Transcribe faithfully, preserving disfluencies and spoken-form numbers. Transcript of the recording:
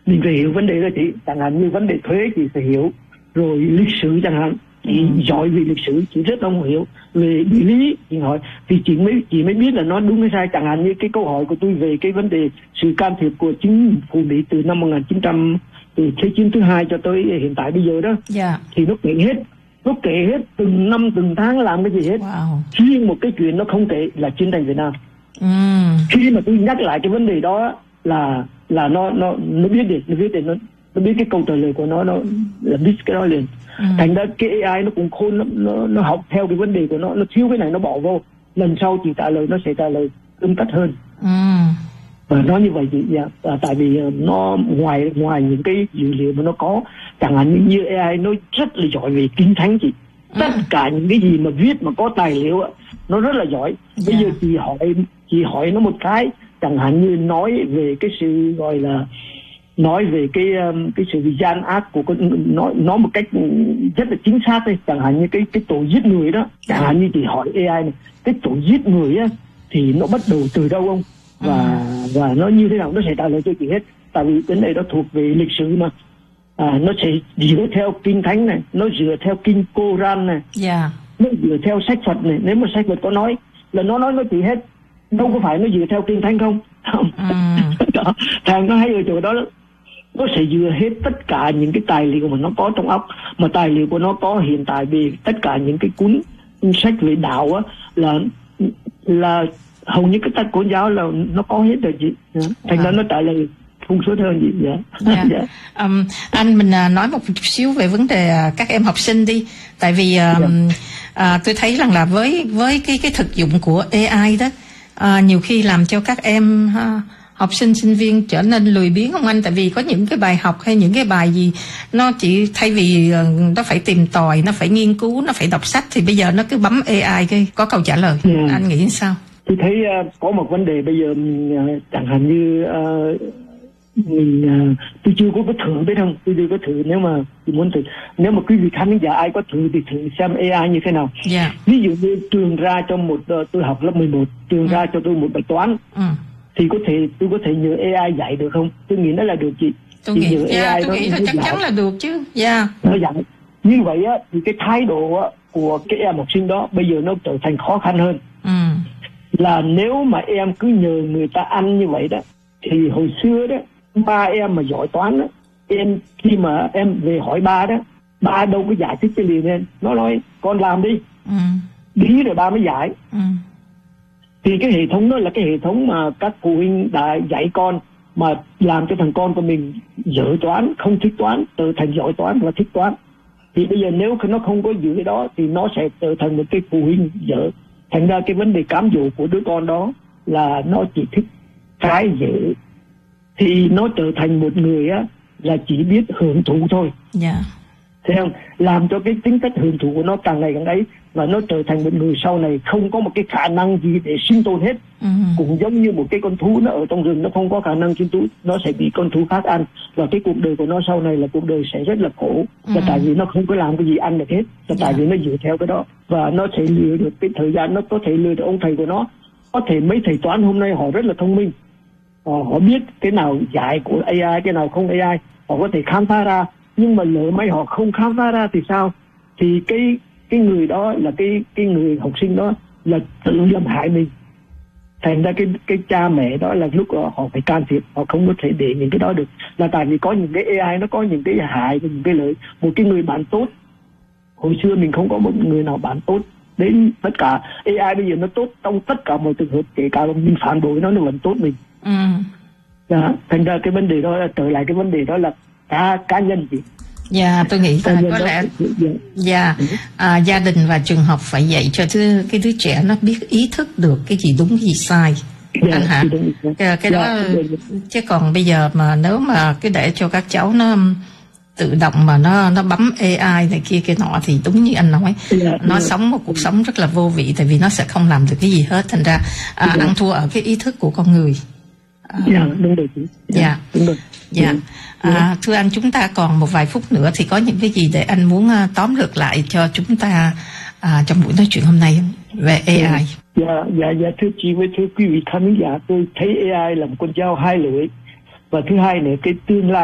mình phải hiểu vấn đề đó chị. Chẳng hạn như vấn đề thuế chị phải hiểu, rồi lịch sử chẳng hạn chị ừ. giỏi về lịch sử, chị rất không hiểu về địa lý chị hỏi thì chị mới chị mới biết là nó đúng hay sai. Chẳng hạn như cái câu hỏi của tôi về cái vấn đề sự can thiệp của chính phủ Mỹ từ năm một nghìn chín trăm từ thế chiến thứ hai cho tới hiện tại bây giờ đó, yeah. thì nó kể hết, nó kể hết từng năm từng tháng làm cái gì hết. Wow. Riêng một cái chuyện nó không kể là chiến tranh Việt Nam. Mm. Khi mà tôi nhắc lại cái vấn đề đó là là nó nó nó biết được, nó biết được, nó nó biết cái câu trả lời của nó, nó là biết cái đó liền. Ừ. Thành ra cái a i nó cũng khôn lắm, nó nó học theo cái vấn đề của nó, nó thiếu cái này nó bỏ vô, lần sau chị trả lời nó sẽ trả lời tươm tất hơn. Ừ. Và nó như vậy chị, dạ. À, tại vì nó ngoài ngoài những cái dữ liệu mà nó có, chẳng hạn như, như a i nó rất là giỏi về kinh thánh chị. Ừ. Tất cả những cái gì mà viết mà có tài liệu nó rất là giỏi. Bây yeah. giờ chị hỏi chị hỏi nó một cái, chẳng hạn như nói về cái sự gọi là nói về cái cái sự gian ác của con, nói nói một cách rất là chính xác đây, chẳng hạn như cái cái tội giết người đó, chẳng hạn như chị hỏi a i này, cái tội giết người á thì nó bắt đầu từ đâu không, và ừ. và nó như thế nào, nó sẽ trả lời cho chị hết. Tại vì cái này nó thuộc về lịch sử mà, à, nó sẽ dựa theo kinh thánh này, nó dựa theo kinh Koran này, yeah. nó dựa theo sách Phật này. Nếu mà sách Phật có nói là nó nói nó chị hết, đâu có phải nó dựa theo kinh thánh không. Ừ. Thằng nó hay ở chỗ đó, nó sẽ dựa hết tất cả những cái tài liệu mà nó có trong óc, mà tài liệu của nó có hiện tại về tất cả những cái cuốn sách về đạo á, là là hầu như cái tất cuốn giáo là nó có hết rồi chị. Thành ra nó trả lời thông suốt hơn gì. Dạ. Yeah. Yeah. Um, anh mình uh, nói một chút xíu về vấn đề uh, các em học sinh đi, tại vì uh, yeah. uh, tôi thấy rằng là với với cái cái thực dụng của a i đó, uh, nhiều khi làm cho các em uh, học sinh sinh viên trở nên lười biếng không anh? Tại vì có những cái bài học hay những cái bài gì nó chỉ thay vì nó phải tìm tòi, nó phải nghiên cứu, nó phải đọc sách, thì bây giờ nó cứ bấm a i cái có câu trả lời. Yeah. Anh nghĩ sao? Tôi thấy uh, có một vấn đề bây giờ uh, chẳng hạn như uh, mình uh, tôi chưa có thử biết không, tôi chưa có thử. Nếu mà tôi muốn thử, nếu mà quý vị khán giả ai có thử thì thử xem a i như thế nào. Yeah. Ví dụ như trường ra cho một uh, tôi học lớp mười một, trường ừ. ra cho tôi một bài toán. Ừ. Thì có thể tôi có thể nhờ a i dạy được không? Tôi nghĩ nó là được chị. Tôi chị nghĩ, yeah, a i tôi nghĩ là chắc dạy. Chắn là được chứ. Yeah. Nó dạy. Như vậy á thì cái thái độ á, của cái em học sinh đó bây giờ nó trở thành khó khăn hơn. Ừ. Là nếu mà em cứ nhờ người ta ăn như vậy đó, thì hồi xưa đó ba em mà giỏi toán đó, em khi mà em về hỏi ba đó, ba đâu có giải thích cho liền lên, nó nói con làm đi. Ừ. Đi rồi ba mới giải. Ừ. Thì cái hệ thống đó là cái hệ thống mà các phụ huynh đã dạy con, mà làm cho thằng con của mình dở toán, không thích toán, trở thành giỏi toán và thích toán. Thì bây giờ nếu nó không có giữ cái đó thì nó sẽ trở thành một cái phụ huynh dở. Thành ra cái vấn đề cám dỗ của đứa con đó là nó chỉ thích cái dở, thì nó trở thành một người á là chỉ biết hưởng thụ thôi. Dạ. Yeah. Thấy không? Làm cho cái tính cách hưởng thụ của nó càng ngày càng ấy, và nó trở thành một người sau này không có một cái khả năng gì để sinh tồn hết. Uh-huh. Cũng giống như một cái con thú nó ở trong rừng, nó không có khả năng sinh tồn, nó sẽ bị con thú khác ăn, và cái cuộc đời của nó sau này là cuộc đời sẽ rất là khổ. Uh-huh. Là tại vì nó không có làm cái gì ăn được hết, là tại yeah. vì nó dựa theo cái đó, và nó sẽ lừa được cái thời gian, nó có thể lừa được ông thầy của nó. Có thể mấy thầy toán hôm nay họ rất là thông minh, họ, họ biết cái nào giải của a i, cái nào không a i, họ có thể khám phá ra. Nhưng mà lỡ may họ không khám phá ra thì sao? Thì cái cái người đó là cái cái người học sinh đó là tự làm hại mình. Thành ra cái cái cha mẹ đó là lúc đó họ phải can thiệp, họ không có thể để những cái đó được, là tại vì có những cái a i nó có những cái hại và những cái lợi. Một cái người bạn tốt, hồi xưa mình không có một người nào bạn tốt, đến tất cả a i bây giờ nó tốt trong tất cả mọi trường hợp, kể cả mình phản bội nó nó vẫn tốt mình. Ừ. Đó, thành ra cái vấn đề đó là trở lại cái vấn đề đó là cá cá nhân chị. Dạ, yeah, tôi nghĩ là có lẽ dạ yeah, à, gia đình và trường học phải dạy cho thứ, cái đứa trẻ nó biết ý thức được cái gì đúng cái gì sai. Yeah, anh hả? Cái, cái yeah, đó yeah. Chứ còn bây giờ mà nếu mà cái để cho các cháu nó tự động mà nó nó bấm a i này kia kia nọ thì đúng như anh nói, yeah, nó yeah. sống một cuộc sống rất là vô vị, tại vì nó sẽ không làm được cái gì hết. Thành ra à, yeah. ăn thua ở cái ý thức của con người. Dạ, yeah, đúng rồi chị. Dạ, yeah. Đúng rồi. Dạ. Yeah. À, thưa anh, chúng ta còn một vài phút nữa thì có những cái gì để anh muốn uh, tóm lược lại cho chúng ta uh, trong buổi nói chuyện hôm nay về a i? Dạ, dạ, dạ thưa chị với thưa quý vị khán giả, tôi thấy a i là một con dao hai lưỡi, và thứ hai nữa cái tương lai